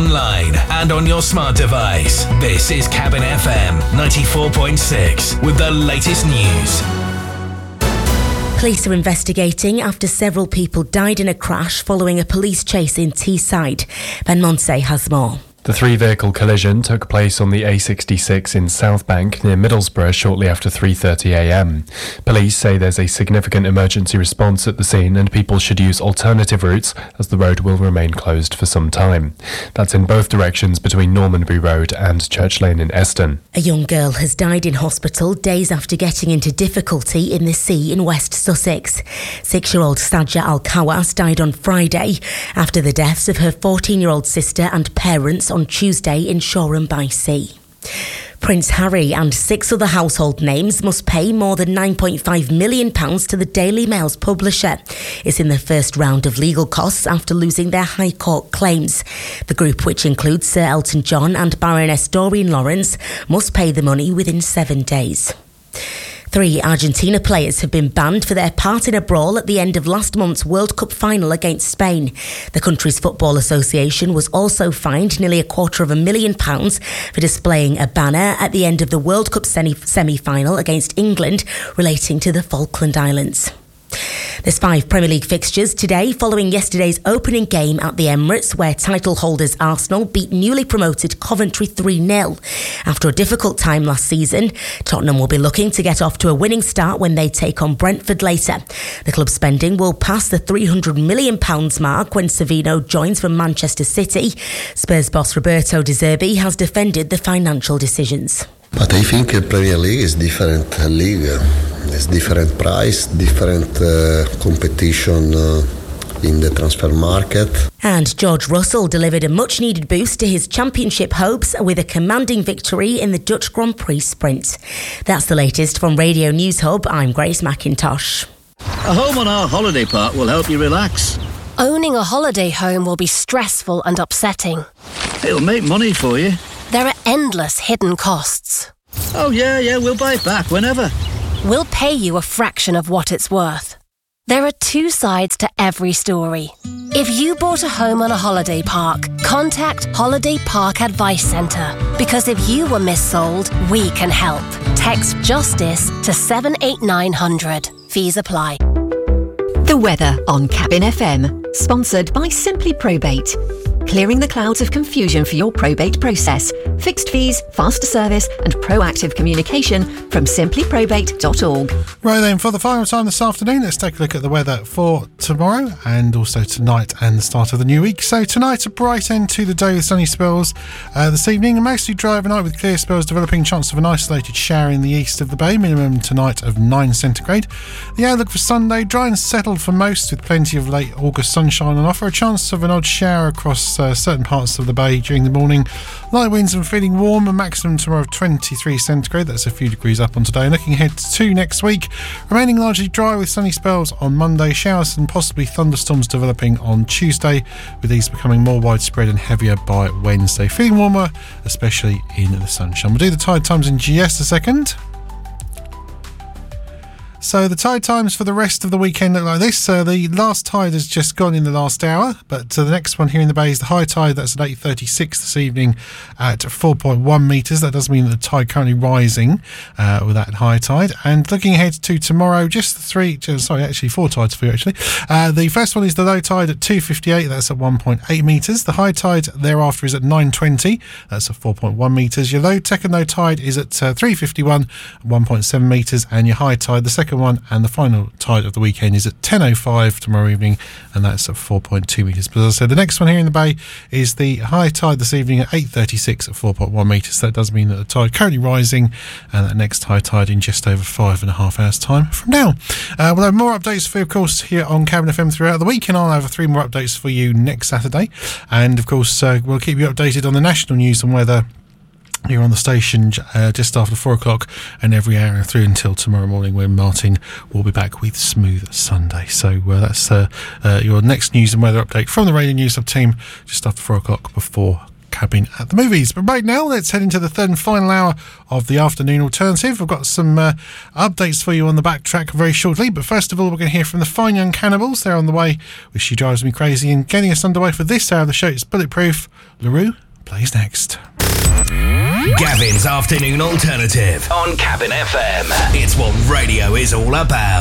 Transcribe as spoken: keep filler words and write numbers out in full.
online and on your smart device. This is Cabin F M ninety-four point six with the latest news. Police are investigating after several people died in a crash following a police chase in Teesside. Ben Monsey has more. The three-vehicle collision took place on the A sixty-six in Southbank near Middlesbrough shortly after three thirty a m. Police say there's a significant emergency response at the scene and people should use alternative routes as the road will remain closed for some time. That's in both directions between Normanbury Road and Church Lane in Eston. A young girl has died in hospital days after getting into difficulty in the sea in West Sussex. Six-year-old Sajja Al-Kawas died on Friday after the deaths of her fourteen-year-old sister and parents on Tuesday in Shoreham-by-Sea. Prince Harry and six other household names must pay more than nine point five million pounds to the Daily Mail's publisher. It's in the first round of legal costs after losing their High Court claims. The group, which includes Sir Elton John and Baroness Doreen Lawrence, must pay the money within seven days. Three Argentina players have been banned for their part in a brawl at the end of last month's World Cup final against Spain. The country's football association was also fined nearly a quarter of a million pounds for displaying a banner at the end of the World Cup semi-final against England relating to the Falkland Islands. There's five Premier League fixtures today following yesterday's opening game at the Emirates, where title holders Arsenal beat newly promoted Coventry three nil. After a difficult time last season, Tottenham will be looking to get off to a winning start when they take on Brentford later. The club's spending will pass the three hundred million pounds mark when Savino joins from Manchester City. Spurs boss Roberto De Zerbi has defended the financial decisions. But I think the Premier League is different league. It's different price, different uh, competition uh, in the transfer market. And George Russell delivered a much-needed boost to his championship hopes with a commanding victory in the Dutch Grand Prix Sprint. That's the latest from Radio News Hub. I'm Grace McIntosh. A home on our holiday park will help you relax. Owning a holiday home will be stressful and upsetting. It'll make money for you. There are endless hidden costs. Oh yeah, yeah, we'll buy it back whenever. We'll pay you a fraction of what it's worth. There are two sides to every story. If you bought a home on a holiday park, contact Holiday Park Advice Centre. Because if you were missold, we can help. Text JUSTICE to seven eight nine hundred. Fees apply. The weather on Cabin F M, sponsored by Simply Probate. Clearing the clouds of confusion for your probate process. Fixed fees, faster service and proactive communication from simply probate dot org. Right then, for the final time this afternoon, let's take a look at the weather for tomorrow and also tonight and the start of the new week. So tonight, a bright end to the day with sunny spells. Uh, this evening, mostly dry overnight with clear spells developing, chance of an isolated shower in the east of the bay, minimum tonight of nine centigrade. The outlook for Sunday, dry and settled for most with plenty of late August sunshine on offer, a chance of an odd shower across Uh, certain parts of the bay during the morning. Light winds and feeling warm, a maximum tomorrow of twenty-three centigrade. That's a few degrees up on today. Looking ahead to next week, remaining largely dry with sunny spells on Monday, showers and possibly thunderstorms developing on Tuesday, with these becoming more widespread and heavier by Wednesday. Feeling warmer, especially in the sunshine. We'll do the tide times in just a second. So the tide times for the rest of the weekend look like this. Uh, the last tide has just gone in the last hour, but uh, the next one here in the bay is the high tide. That's at eight thirty-six this evening at four point one metres. That does mean that the tide currently rising uh, with that high tide. And looking ahead to tomorrow, just the three, sorry, actually four tides for you actually. Uh, the first one is the low tide at two fifty-eight. That's at one point eight metres. The high tide thereafter is at nine twenty. That's at four point one metres. Your low, second low tide is at uh, three fifty-one, one point seven metres. And your high tide, the second one and the final tide of the weekend, is at ten oh five tomorrow evening, and that's at four point two metres. But as I said, the next one here in the bay is the high tide this evening at eight thirty-six at four point one metres. That does mean that the tide currently rising, and that next high tide in just over five and a half hours time from now. Uh, we'll have more updates for you, of course, here on Cabin F M throughout the week, and I'll have three more updates for you next Saturday. And of course, uh, we'll keep you updated on the national news and weather here on the station uh, just after four o'clock and every hour through until tomorrow morning, when Martin will be back with Smooth Sunday. So uh, that's uh, uh, your next news and weather update from the Radio News Hub team just after four o'clock before Cabin. have been at the movies. But right now, let's head into the third and final hour of the Afternoon Alternative. I've got some uh, updates for you on the backtrack very shortly. But first of all, we're going to hear from the Fine Young Cannibals. They're on the way with She Drives Me Crazy. And getting us underway for this hour of the show, it's Bulletproof. LaRue plays next. Gavin's Afternoon Alternative on Cabin F M. It's what radio is all about.